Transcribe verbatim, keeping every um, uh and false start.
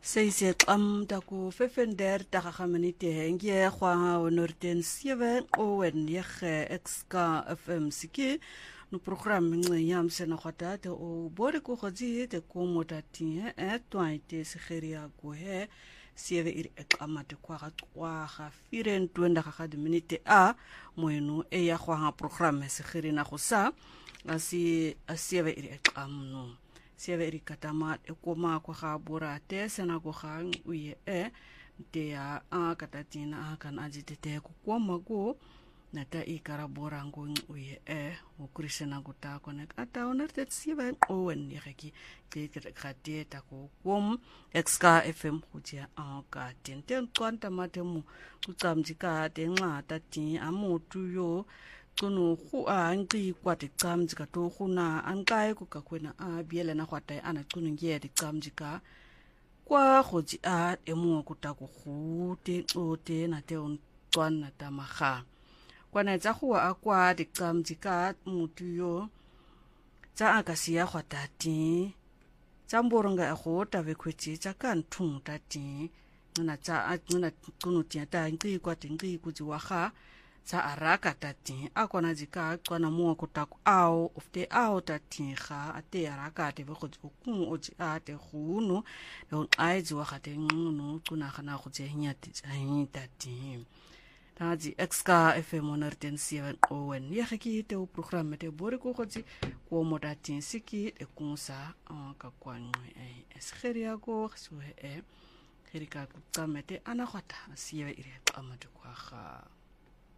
Seise qam taku fefender takakamanite ngie kwa honorten sieve owen yege exka F M siki no program ngiyam sena khata te o bore ko khoji te ko motati e twaite segeria go he sieve ir ekamate kwa ga kwa ga firen twenda ga de minute a moeno e ya kwa program segerina go sa asi sieve ir ekam no sieve iri katama e koma kwa ga borate sena go ga uye e te a a katatina a kan ajitete ko koma go nata i karabora ngo uye e o krisena go ta connect ata onerte sieve o en yeki te te khate ta ko kom exka F M khutia a ka tenten kwanta matemu kucamjika te nqata ti amutu yo kuno khu a ngi kwati camjika to khuna ankai ku ka kwena a biele na khwata ana kuno ngie di camjika kwa khoji a emu ku ta ku khu te ote na te on twana ta maga kwana tsa go a kwa di camjika mutu yo tsa akasia khwata ti tsamboronga go ta be khwetsi tsa kan thung ta ti ngana tsa a ngana kuno ti ta ngi kwati ngi ku ji wa ga sa araka tati akona jika kwana mo ko tak ao ofte ao tati ga ate araka te go ku oji ate khunu no aizi wa khate ngunu kuna khana go je nyati tsahi tati taji exka F M onerten seven owen ye khiki te o program te bore ko khotsi ko modati siki e kunsa ka kwanwe e esgeria go so e khirika ku tsamete ana khata siwe ire amatu kwa ga